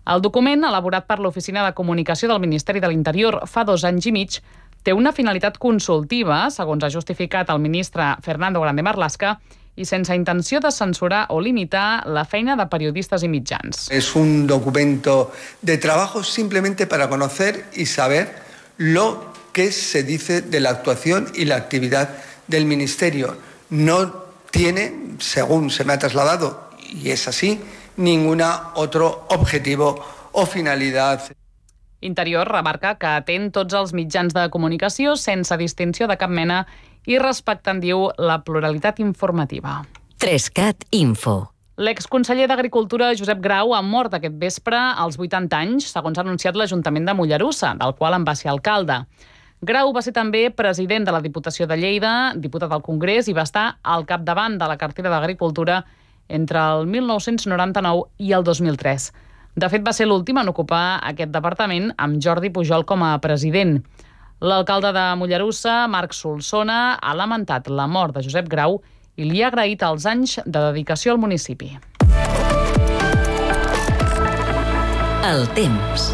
El document, elaborat per l'Oficina de Comunicació del Ministeri de l'Interior fa 2 anys i mig, té una finalitat consultiva, segons ha justificat el ministre Fernando Grande Marlaska, i sense intenció de censurar o limitar la feina de periodistes i mitjans. Es un documento de trabajo simplemente para conocer y saber lo que se dice de la actuación y la actividad del Ministerio. No tiene, según se me ha trasladado, y es así, ningún otro objetivo o finalidad. Interior remarca que atén tots els mitjans de comunicació sense distinció de cap mena i respectant, diu, la pluralitat informativa. 3CAT Info. L'exconseller d'Agricultura, Josep Grau, ha mort aquest vespre als 80 anys, segons ha anunciat l'Ajuntament de Mollerussa, del qual en va ser alcalde. Grau va ser també president de la Diputació de Lleida, diputat al Congrés i va estar al capdavant de la cartera d'Agricultura entre el 1999 i el 2003. De fet, va ser l'últim en ocupar aquest departament amb Jordi Pujol com a president. L'alcalde de Mollerussa, Marc Solsona, ha lamentat la mort de Josep Grau i li ha agraït els anys de dedicació al municipi. El temps.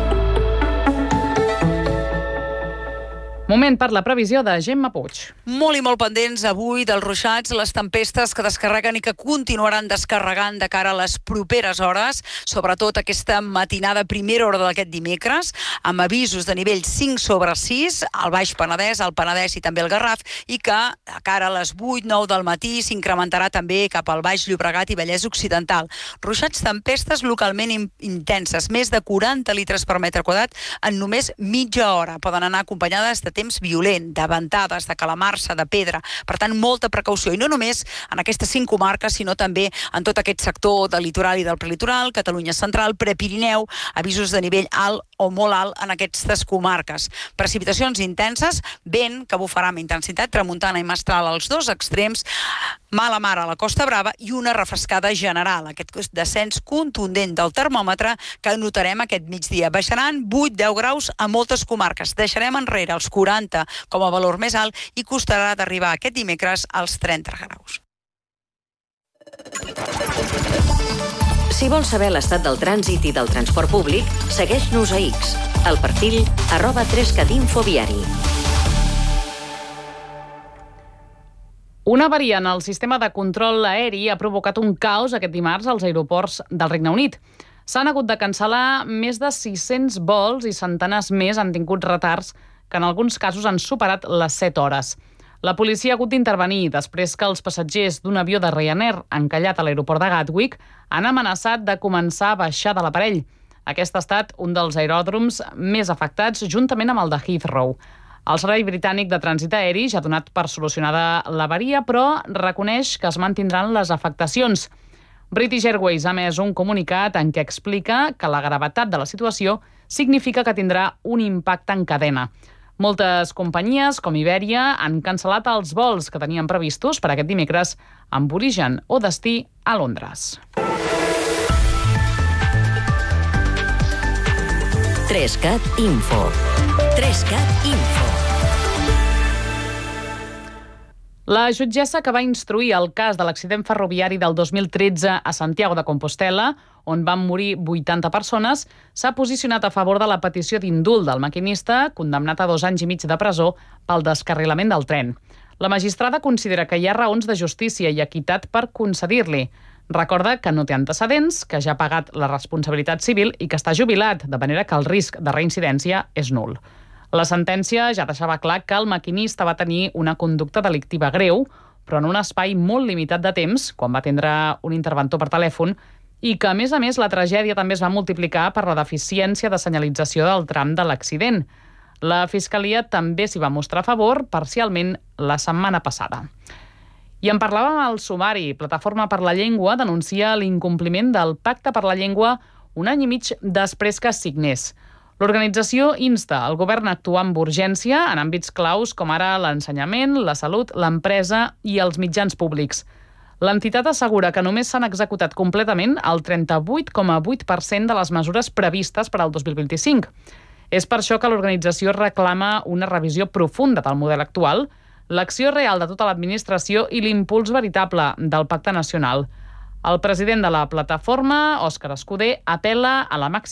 Moment per la previsió de Gemma Puig. Molt i molt pendents avui dels ruixats, les tempestes que descarreguen i que continuaran descarregant de cara a les properes hores, sobretot aquesta matinada, primera hora d'aquest dimecres, amb avisos de nivell 5/6 al Baix Penedès, al Penedès i també al Garraf, i que a cara a les 8-9 del matí s'incrementarà també cap al Baix Llobregat i Vallès Occidental. Ruixats, tempestes localment intenses, més de 40 litres per metre quadrat en només mitja hora. Poden anar acompanyades de temps violent, de ventades, de calamarsa, de pedra. Per tant, molta precaució. I no només en aquestes 5 comarques, sinó també en tot aquest sector del litoral i del prelitoral, Catalunya central, Prepirineu, avisos de nivell alt o molt alt en aquestes comarques. Precipitacions intenses, vent que bufarà amb intensitat tramuntana i mestral als 2 extrems, mala mar a la Costa Brava i una refrescada general. Aquest descens contundent del termòmetre que notarem aquest migdia. Baixaran 8-10 graus a moltes comarques. Deixarem enrere els 40 com a valor més alt i costarà d'arribar aquest dimecres als 30 graus. Si vols saber l'estat del trànsit i del transport públic, segueix-nos a X, al perfil @3catinfoviari. Una avaria en el sistema de control aeri ha provocat un caos aquest dimarts als aeroports del Regne Unit. S'han hagut de cancel·lar més de 600 vols i centenars més han tingut retards que en alguns casos han superat les 7 hores. La policia ha hagut d'intervenir després que els passatgers d'un avió de Ryanair encallat a l'aeroport de Gatwick han amenaçat de començar a baixar de l'aparell. Aquest ha estat un dels aeròdroms més afectats juntament amb el de Heathrow. El Servei Britànic de Trànsit Aeri ja ha donat per solucionada l'avaria, però reconeix que es mantindran les afectacions. British Airways ha emès un comunicat en què explica que la gravetat de la situació significa que tindrà un impacte en cadena. Moltes companyies, com Iberia, han cancel·lat els vols que tenien previstos per aquest dimecres amb origen o destí a Londres. 3CAT Info. 3CAT Info. La jutgessa que va instruir el cas de l'accident ferroviari del 2013 a Santiago de Compostela, on van morir 80 persones, s'ha posicionat a favor de la petició d'indult del maquinista, condemnat a 2 anys i mig de presó pel descarrilament del tren. La magistrada considera que hi ha raons de justícia i equitat per concedir-li. Recorda que no té antecedents, que ja ha pagat la responsabilitat civil i que està jubilat, de manera que el risc de reincidència és nul. La sentència ja deixava clar que el maquinista va tenir una conducta delictiva greu, però en un espai molt limitat de temps, quan va atendre un interventor per telèfon, i que, a més, la tragèdia també es va multiplicar per la deficiència de senyalització del tram de l'accident. La Fiscalia també s'hi va mostrar a favor, parcialment, la setmana passada. I en parlàvem al sumari. Plataforma per la Llengua denuncia l'incompliment del Pacte per la Llengua 1 any i mig després que es signés. L'organització insta el govern a actuar amb urgència en àmbits claus com ara l'ensenyament, la salut, l'empresa i els mitjans públics. L'entitat assegura que només s'han executat completament el 38,8% de les mesures previstes per al 2025. És per això que l'organització reclama una revisió profunda del model actual, l'acció real de tota l'administració i l'impuls veritable del Pacte Nacional. El president de la plataforma, Òscar Escudé, apel·la a la màxima